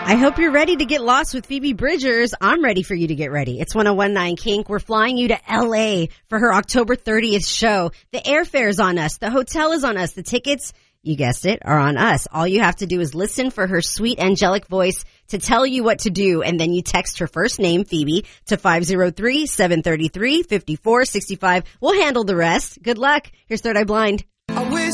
I hope you're ready to get lost with Phoebe Bridgers. I'm ready for you to get ready. It's 101.9 Kink. We're flying you to LA for her October 30th show. The airfare's on us. The hotel is on us. The tickets, you guessed it, are on us. All you have to do is listen for her sweet angelic voice to tell you what to do, and then you text her first name, Phoebe, to 503-733-5465. We'll handle the rest. Good luck. Here's Third Eye Blind. I wish